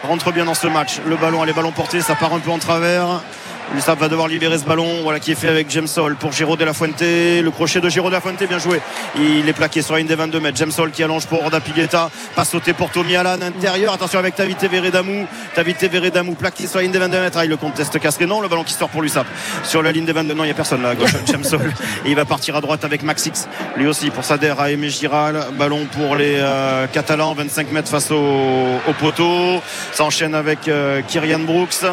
rentre bien dans ce match. Le ballon, les ballons portés, ça part un peu en travers. L'USAP va devoir libérer ce ballon, voilà, qui est fait avec James Hall pour Giro de la Fuente. Le crochet de Giro de la Fuente, bien joué. Il est plaqué sur la ligne des 22 mètres. James Hall qui allonge pour Orda Pilieta. Pas sauté pour Tommy Alan intérieur. Attention avec Tavite Veredamou. Tavite Veredamou plaqué sur la ligne des 22 mètres. Il le conteste Castré. Non, le ballon qui sort pour l'USAP. Sur la ligne des 22. Non, il n'y a personne là à gauche. James Hall. Et il va partir à droite avec Maxix. Lui aussi pour Sader à Aimé Giral. Ballon pour les Catalans. 25 mètres face au poteau. Ça enchaîne avec Kyrian Brooks.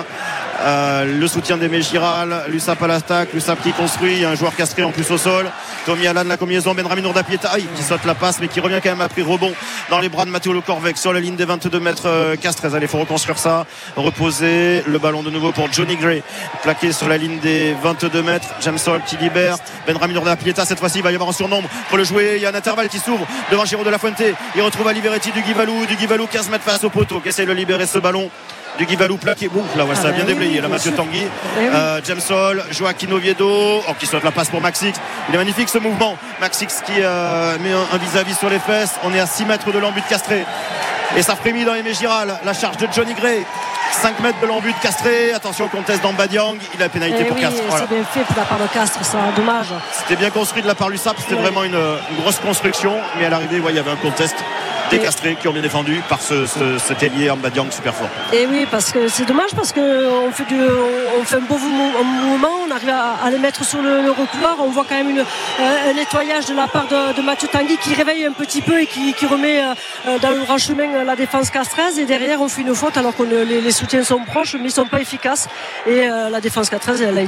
Le soutien d'Aimé Giral, l'USAP à l'attaque, l'USAP qui construit, il y a un joueur castré en plus au sol. Tommy Alan, la combinaison, Benrami Nourda-Pieta qui saute la passe mais qui revient quand même après rebond dans les bras de Matteo Le Corvec sur la ligne des 22 mètres. Castres, allez, il faut reconstruire ça, reposer le ballon de nouveau pour Johnny Gray, plaqué sur la ligne des 22 mètres. James Hall qui libère, Benrami Nourda-Pieta, cette fois-ci il va y avoir un surnombre pour le jouer, il y a un intervalle qui s'ouvre devant Giro de la Fuente, il retrouve à Liberetti du Guivalou 15 mètres face au poteau qui essaye de libérer ce ballon. Du Guivalou plaqué, boum, là, ouais, ça a bien déblayé, là, Mathieu Tanguy. James Hall, Joaquin Oviedo, qui saute la passe pour Maxix. Il est magnifique ce mouvement. Maxix qui met un vis-à-vis sur les fesses. On est à 6 mètres de l'embut de Castré. Et ça frémit dans Aimé Giral. La charge de Johnny Gray. 5 mètres de l'embut de Castré. Attention, conteste dans Badiang. Il a pénalité pour Castres. Voilà. C'est bien fait pour la part de Castres, c'est dommage. C'était bien construit de la part de l'USAP. C'était vraiment une grosse construction. Mais à l'arrivée, il y avait un contest des Castrés qui ont bien défendu par ce ailier en Badiang super fort. Et oui, parce que c'est dommage parce qu'on fait un beau mouvement, on arrive à les mettre sur le recouloir. On voit quand même un nettoyage de la part de Mathieu Tanguy qui réveille un petit peu et qui remet dans le droit chemin la défense castraise. Et derrière, on fait une faute alors que les soutiens sont proches, mais ils ne sont pas efficaces. Et la défense castraise, elle a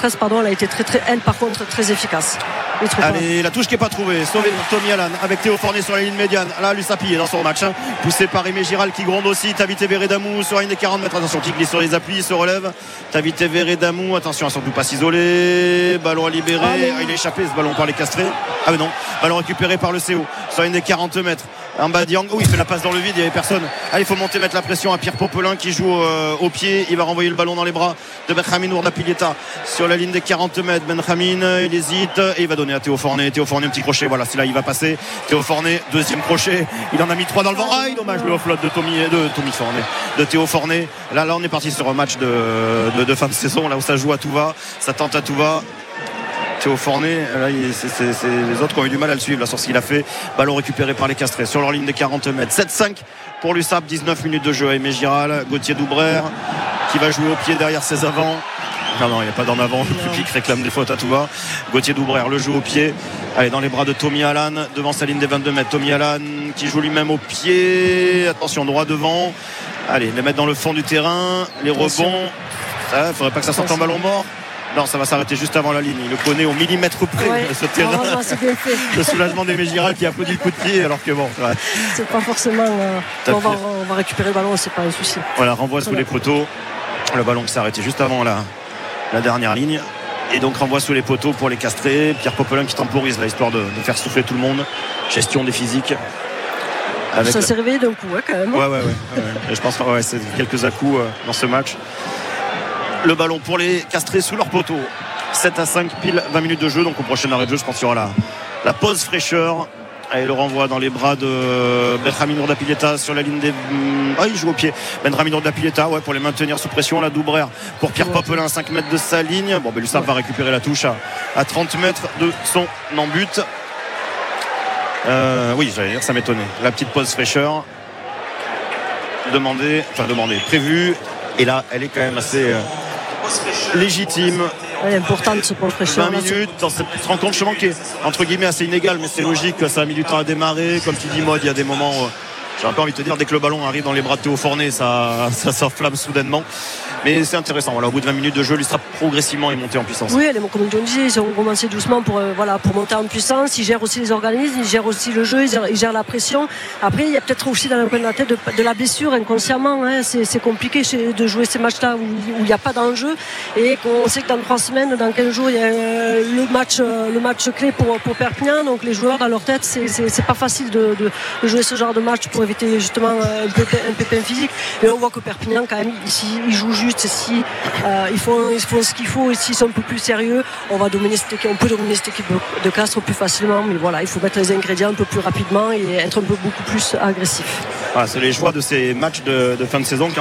été elle par contre très efficace. Allez, la touche qui n'est pas trouvée, sauvée pour Tommy Alan avec Théo Forné sur la ligne médiane. Là, l'USAP dans son match, poussé par Aimé Giral qui gronde aussi. Tavite Veredamou sur la ligne des 40 mètres. Attention, qui glisse sur les appuis, il se relève. Tavite Veredamou, attention à surtout pas s'isoler. Ballon à libérer. Il a échappé ce ballon par les Castrés. Ah mais non, ballon récupéré par le CO sur la ligne des 40 mètres. En bas Diang, il fait la passe dans le vide, il n'y avait personne. Allez, il faut monter, mettre la pression à Pierre Popelin qui joue au pied. Il va renvoyer le ballon dans les bras de Benjamin Nourda-Pilieta sur la ligne des 40 mètres. Benjamin, il hésite et il va donner à Théo Forné. Théo Forné, un petit crochet, voilà, c'est là, il va passer. Théo Forné, deuxième crochet. Il en a mis 3 dans le vent. Dommage le offload de Tommy Forné, de Théo Forné. Là, on est parti sur un match de fin de saison, là où ça joue à tout va, ça tente à tout va. Théo Forné, là, c'est les autres qui ont eu du mal à le suivre là, sur ce qu'il a fait. Ballon récupéré par les Castrés sur leur ligne des 40 mètres. 7-5 pour l'USAP, 19 minutes de jeu à Aimé Giral. Gauthier Doubrère qui va jouer au pied derrière ses avants. Non, il n'y a pas d'en avant. Le public réclame des fautes à tout va. Gauthier Doubrère le joue au pied. Allez, dans les bras de Tommy Alan devant sa ligne des 22 mètres. Tommy Alan qui joue lui-même au pied. Attention, droit devant. Allez, les mettre dans le fond du terrain. Les rebonds. Il ne faudrait pas que ça sorte en ballon mort. Non, ça va s'arrêter juste avant la ligne. Il le connaît au millimètre près, ce terrain. C'est bien fait. Le soulagement d'Aimé Giral qui applaudit le coup de pied, alors que bon. Ouais. C'est pas forcément. On va récupérer le ballon, c'est pas un souci. Voilà, renvoi sous les poteaux. Le ballon qui s'est arrêté juste avant la dernière ligne. Et donc renvoi sous les poteaux pour les Castrés. Pierre Popelin qui temporise là, histoire de faire souffler tout le monde. Gestion des physiques. Ça s'est réveillé d'un coup, quand même. Ouais. Et je pense que c'est quelques à-coups dans ce match. Le ballon pour les Castrés sous leur poteau. 7-5, pile 20 minutes de jeu. Donc au prochain arrêt de jeu, je pense qu'il y aura la pause fraîcheur. Et le renvoi dans les bras de Benjamin Nourda-Pilieta sur la ligne des. Il joue au pied. Benjamin Nourda-Pilieta, pour les maintenir sous pression. La Doubrère pour Pierre Popelin, 5 mètres de sa ligne. L'USAP va récupérer la touche à 30 mètres de son embut. J'allais dire, ça m'étonnait. La petite pause fraîcheur. Prévue. Et là, elle est quand même assez légitime. Elle est importante ce pause fraîcheur. 20 minutes dans cette rencontre qui est entre guillemets assez inégale, mais c'est logique, ça a mis du temps à démarrer. Comme tu dis, Maud, il y a des moments j'ai un peu envie de te dire, dès que le ballon arrive dans les bras de Théo Forné, ça s'enflamme soudainement. Mais c'est intéressant. Au bout de 20 minutes de jeu, l'USAP progressivement est monté en puissance. Oui, comme on disait, ils ont commencé doucement pour monter en puissance. Ils gèrent aussi les organismes, ils gèrent aussi le jeu, ils gèrent la pression. Après, il y a peut-être aussi dans le coin de la tête de la blessure inconsciemment. C'est compliqué de jouer ces matchs-là où il n'y a pas d'enjeu. Et qu'on sait que dans 3 semaines, dans 15 jours, il y a le match clé pour Perpignan. Donc les joueurs, dans leur tête, c'est pas facile de jouer ce genre de match pour éviter justement un pépin physique. Et on voit que Perpignan, quand même, ici, ils jouent juste. Si ils font ce qu'il faut, et s'ils sont un peu plus sérieux, on peut dominer cette équipe de Castres plus facilement. Mais voilà, il faut mettre les ingrédients un peu plus rapidement et être beaucoup plus agressif. C'est les choix de ces matchs de fin de saison qui